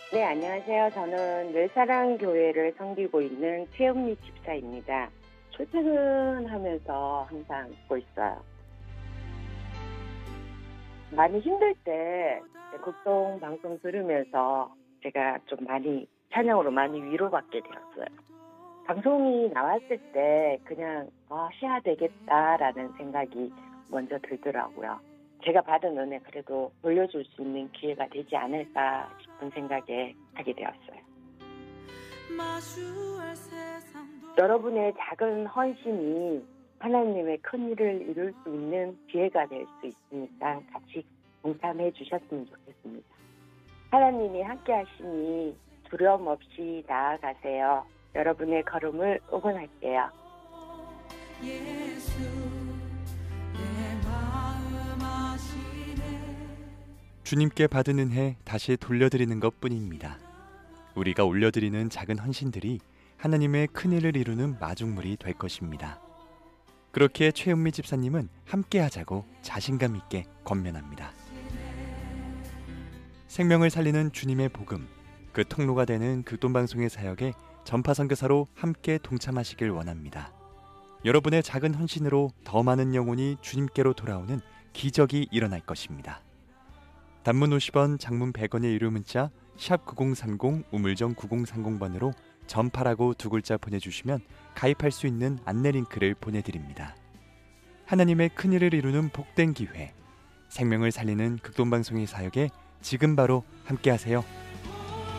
네, 안녕하세요. 저는 늘사랑교회를 섬기고 있는 최은미 집사입니다. 출퇴근하면서 항상 듣고 있어요. 많이 힘들 때 국동 방송 들으면서 제가 좀 많이 찬양으로 많이 위로받게 되었어요. 방송이 나왔을 때 그냥 해야 되겠다라는 생각이 먼저 들더라고요. 제가 받은 은혜 그래도 돌려줄 수 있는 기회가 되지 않을까 싶은 생각에 하게 되었어요. 여러분의 작은 헌신이 하나님의 큰 일을 이룰 수 있는 기회가 될 수 있으니까 같이 동참해 주셨으면 좋겠습니다. 하나님이 함께 하시니 두려움 없이 나아가세요. 여러분의 걸음을 응원할게요. 주님께 받은 은혜 다시 돌려드리는 것뿐입니다. 우리가 올려드리는 작은 헌신들이 하나님의 큰 일을 이루는 마중물이 될 것입니다. 그렇게 최은미 집사님은 함께 하자고 자신감 있게 권면합니다. 생명을 살리는 주님의 복음, 그 통로가 되는 극동방송의 사역에 전파 선교사로 함께 동참하시길 원합니다. 여러분의 작은 헌신으로 더 많은 영혼이 주님께로 돌아오는 기적이 일어날 것입니다. 단문 50원, 장문 100원의 유료 문자 샵 9030 우물정 9030번으로 전파라고 두 글자 보내주시면 가입할 수 있는 안내 링크를 보내드립니다. 하나님의 큰일을 이루는 복된 기회, 생명을 살리는 극동방송의 사역에 지금 바로 함께하세요.